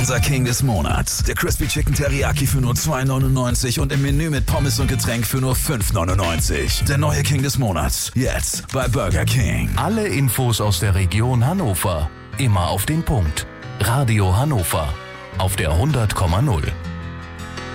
unser King des Monats. Der Crispy Chicken Teriyaki für nur $2,99 und im Menü mit Pommes und Getränk für nur $5,99. Der neue King des Monats. Jetzt bei Burger King. Alle Infos aus der Region Hannover. Immer auf den Punkt. Radio Hannover. Auf der 100,0.